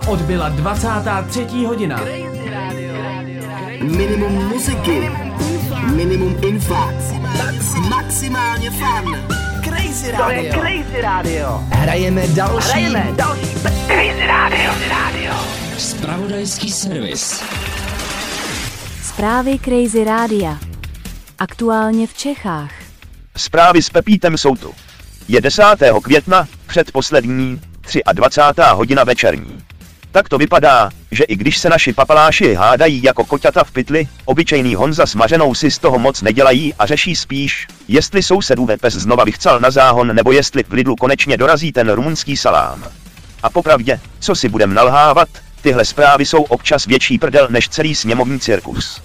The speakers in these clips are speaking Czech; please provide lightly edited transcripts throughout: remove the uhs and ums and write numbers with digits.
Odbyla 23. hodina. Minimum muziky, minimum info, maximálně fun. Crazy Radio. To je Crazy Radio. Hrajeme další. Crazy Radio. Zpravodajský servis. Zprávy Crazy Rádia. Aktuálně v Čechách. Zprávy s Pepítem jsou tu. Je 10. května, předposlední, 23. hodina večerní. Tak to vypadá, že i když se naši papaláši hádají jako koťata v pytli, obyčejný Honza s Mařenou si z toho moc nedělají a řeší spíš, jestli sousedův pes znova vychcal na záhon nebo jestli v Lidlu konečně dorazí ten rumunský salám. A popravdě, co si budem nalhávat, tyhle zprávy jsou občas větší prdel než celý sněmovní cirkus.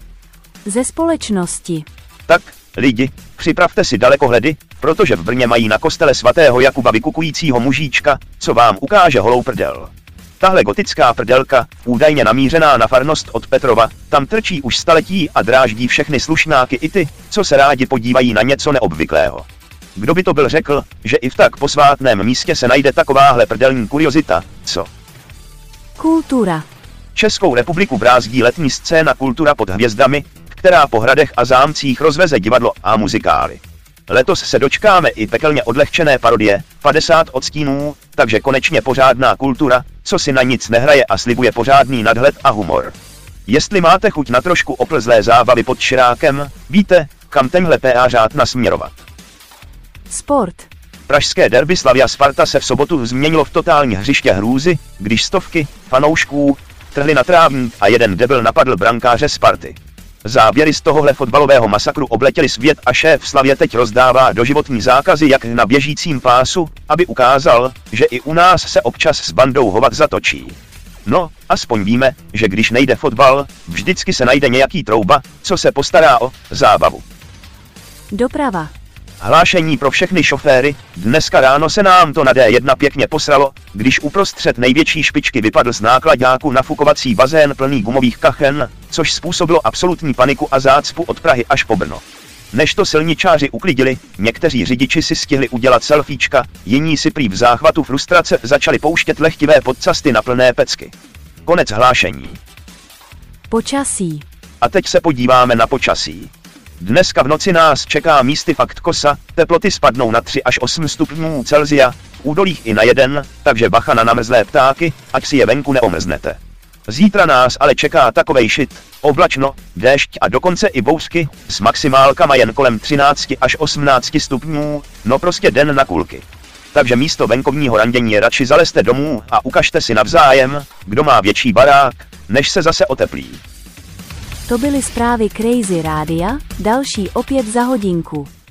Ze společnosti. Tak, lidi, připravte si dalekohledy, protože v Brně mají na kostele svatého Jakuba vykukujícího mužíčka, co vám ukáže holou prdel. Tahle gotická prdelka, údajně namířená na farnost od Petrova, tam trčí už staletí a dráždí všechny slušnáky i ty, co se rádi podívají na něco neobvyklého. Kdo by to byl řekl, že i v tak posvátném místě se najde takováhle prdelní kuriozita, co? Kultura. Českou republiku brázdí letní scéna Kultura pod hvězdami, která po hradech a zámcích rozveze divadlo a muzikály. Letos se dočkáme i pekelně odlehčené parodie 50 odstínů, takže konečně pořádná kultura, co si na nic nehraje a slibuje pořádný nadhled a humor. Jestli máte chuť na trošku oplzlé zábavy pod širákem, víte, kam tenhle PA řád nasměrovat. Sport. Pražské derby Slavia Sparta se v sobotu změnilo v totální hřiště hrůzy, když stovky fanoušků trhli na trávník a jeden debil napadl brankáře Sparty. Záběry z tohohle fotbalového masakru obletěli svět a šéf Slavie teď rozdává doživotní zákazy jak na běžícím pásu, aby ukázal, že i u nás se občas s bandou hovat zatočí. No, aspoň víme, že když nejde fotbal, vždycky se najde nějaký trouba, co se postará o zábavu. Doprava. Hlášení pro všechny šoféry, dneska ráno se nám to na D1 pěkně posralo, když uprostřed největší špičky vypadl z náklaďáku nafukovací bazén plný gumových kachen, což způsobilo absolutní paniku a zácpu od Prahy až po Brno. Než to silničáři uklidili, někteří řidiči si stihli udělat selfiečka, jiní si prý v záchvatu frustrace začali pouštět lehtivé podcasty na plné pecky. Konec hlášení. Počasí. A teď se podíváme na počasí. Dneska v noci nás čeká místy fakt kosa, teploty spadnou na 3 až 8 stupňů Celsia, v údolích i na 1, takže bacha na namrzlé ptáky, ať si je venku neomrznete. Zítra nás ale čeká takovej šit, oblačno, déšť a dokonce i bouřky, s maximálkama jen kolem 13 až 18 stupňů, no prostě den na kulky. Takže místo venkovního randění radši zalezte domů a ukažte si navzájem, kdo má větší barák, než se zase oteplí. To byly zprávy Crazy Rádia, další opět za hodinku.